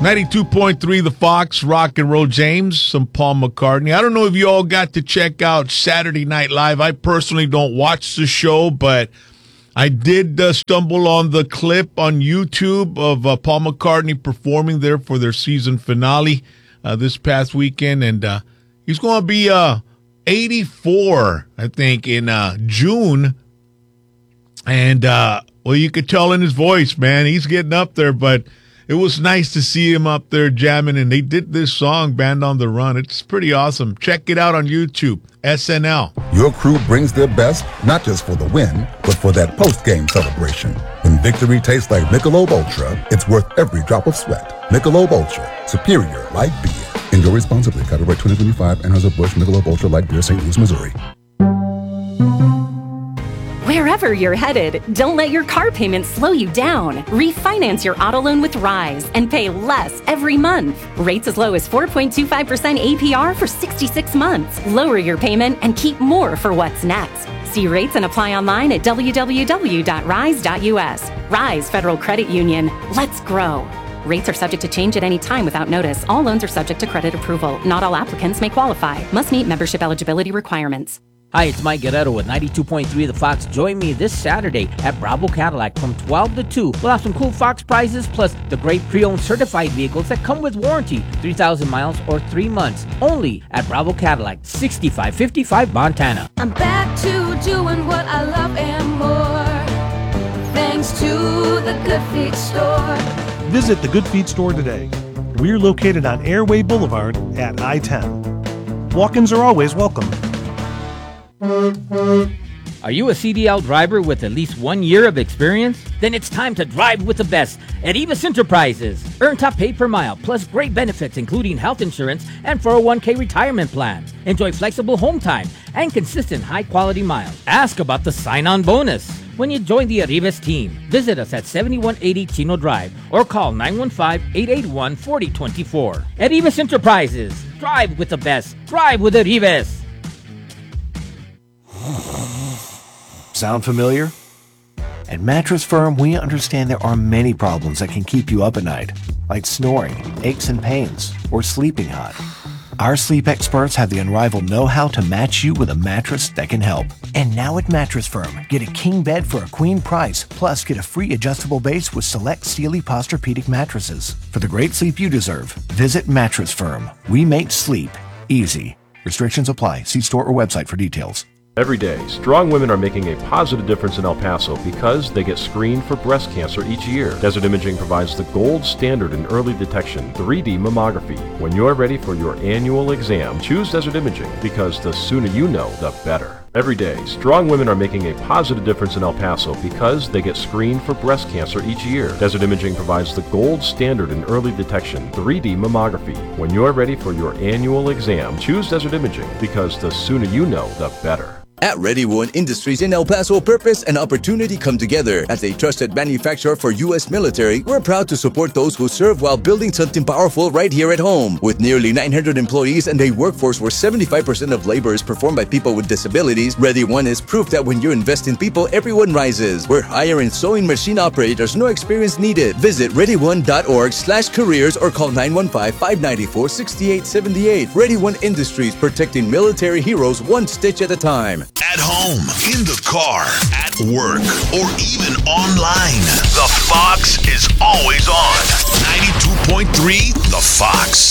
92.3 The Fox, Rock and Roll James, some Paul McCartney. I don't know if you all got to check out Saturday Night Live. I personally don't watch the show, but I did stumble on the clip on YouTube of Paul McCartney performing there for their season finale this past weekend. And he's going to be 84, I think, in June. And, well, you could tell in his voice, man, he's getting up there, but it was nice to see him up there jamming, and they did this song, Band on the Run. It's pretty awesome. Check it out on YouTube, SNL. Your crew brings their best, not just for the win, but for that post-game celebration. When victory tastes like Michelob Ultra, it's worth every drop of sweat. Michelob Ultra, superior light beer. Enjoy responsibly. Copyright 2025, Anheuser-Busch Michelob Ultra Light Beer, St. Louis, Missouri. Wherever you're headed, don't let your car payment slow you down. Refinance your auto loan with Rise and pay less every month. Rates as low as 4.25% APR for 66 months. Lower your payment and keep more for what's next. See rates and apply online at www.rise.us. Rise Federal Credit Union. Let's grow. Rates are subject to change at any time without notice. All loans are subject to credit approval. Not all applicants may qualify. Must meet membership eligibility requirements. Hi, it's Mike Guerrero with 92.3 The Fox. Join me this Saturday at Bravo Cadillac from 12 to 2. We'll have some cool Fox prizes plus the great pre-owned certified vehicles that come with warranty, 3,000 miles or 3 months. Only at Bravo Cadillac, 6555 Montana. I'm back to doing what I love and more, thanks to the Good Feet store. Visit the Good Feet store today. We're located on Airway Boulevard at I-10. Walk-ins are always welcome. Are you a CDL driver with at least 1 year of experience? Then it's time to drive with the best at Evis Enterprises. Earn top pay per mile, plus great benefits including health insurance and 401k retirement plan. Enjoy flexible home time and consistent high-quality miles. Ask about the sign-on bonus when you join the Arribas team. Visit us at 7180 Chino Drive or call 915-881-4024. Arribas Enterprises. Drive with the best. Drive with Arribas. Sound familiar? At Mattress Firm, we understand there are many problems that can keep you up at night, like snoring, aches and pains, or sleeping hot. Our sleep experts have the unrivaled know-how to match you with a mattress that can help. And now at Mattress Firm, get a king bed for a queen price, plus get a free adjustable base with select Sealy Posturepedic mattresses. For the great sleep you deserve, visit Mattress Firm. We make sleep easy. Restrictions apply. See store or website for details. Every day, strong women are making a positive difference in El Paso because they get screened for breast cancer each year. Desert Imaging provides the gold standard in early detection, 3D mammography. When you're ready for your annual exam, choose Desert Imaging because the sooner you know, the better. Every day, strong women are making a positive difference in El Paso because they get screened for breast cancer each year. Desert Imaging provides the gold standard in early detection, 3D mammography. When you're ready for your annual exam, choose Desert Imaging because the sooner you know, the better. At Ready One Industries in El Paso, purpose and opportunity come together. As a trusted manufacturer for U.S. military, we're proud to support those who serve while building something powerful right here at home. With nearly 900 employees and a workforce where 75% of labor is performed by people with disabilities, Ready One is proof that when you invest in people, everyone rises. We're hiring sewing machine operators, no experience needed. Visit readyone.org/careers or call 915-594-6878. Ready One Industries, protecting military heroes one stitch at a time. At home, in the car, at work, or even online, The Fox is always on. 92.3 The Fox.